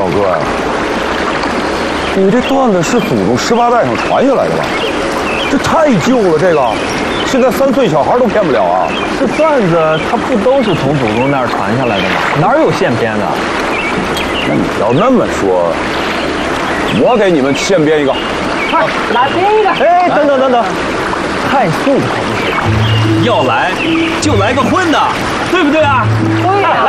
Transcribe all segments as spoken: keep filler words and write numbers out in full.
哥呀，你这段子是祖宗十八代上传下来的吧？这太旧了，这个现在三岁小孩都骗不了啊！ 这段子它不都是从祖宗那儿传下来的吗？哪有现编的？ 那你要那么说，我给你们现编一个。 快，来编一个！哎，等等等等，太素可不行，要来就来个荤的，对不对啊？对呀。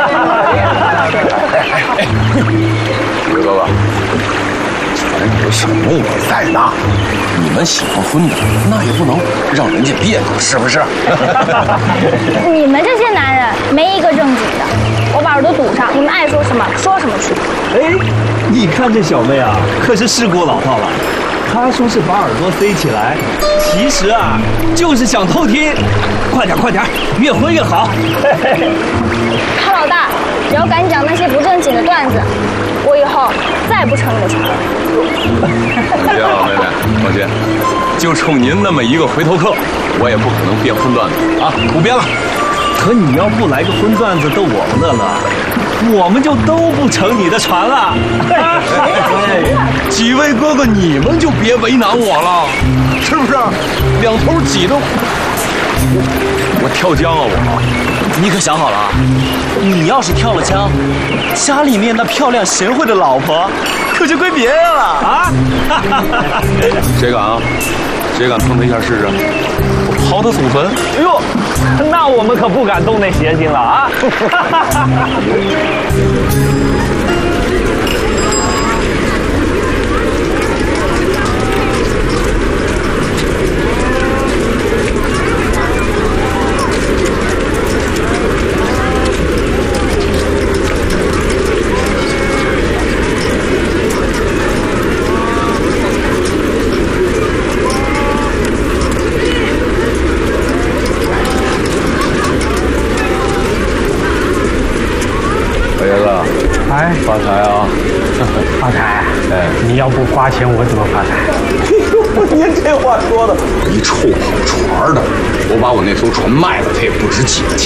宇哥哥，咱有小妹妹在呢，你们喜欢荤的，那也不能让人家别扭，是不是？ 你们这些男人没一个正经的，我把耳朵堵上，你们爱说什么说什么去。 哎，你看这小妹啊，可是试过老套了。她说是把耳朵塞起来，其实啊，就是想偷听。快点快点，越荤越好。 他老大，只要敢讲那些不正经的段子，我以后再也不成你的船了。 放心啊，妹妹，放心，就冲您那么一个回头客，我也不可能编荤段子啊，不编了。 可你要不来个荤段子逗我们乐乐，我们就都不成你的船了。 几位哥哥，你们就别为难我了，是不是？两头挤得我我跳江啊我！ 你可想好了，你要是跳了江，家里面那漂亮贤惠的老婆可就归别人了啊！ 谁敢啊？谁敢碰他一下试试？我刨他祖坟！ 哎呦，那我们可不敢动那邪心了啊！ 哎，发财啊！ 发财！哎，你要不花钱，我怎么发财？ 您这话说的，一臭跑船的，我把我那艘船卖了，他也不值几个钱。